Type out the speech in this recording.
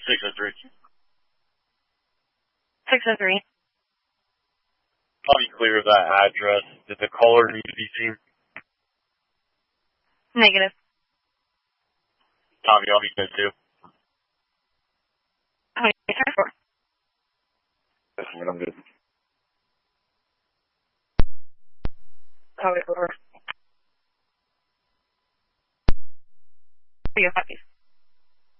603. 603. Probably clear of that address. Did the caller need to be seen? Negative. Tommy, I'll be good too. How many is it for? That's what I'm good. Copy over. For your copies.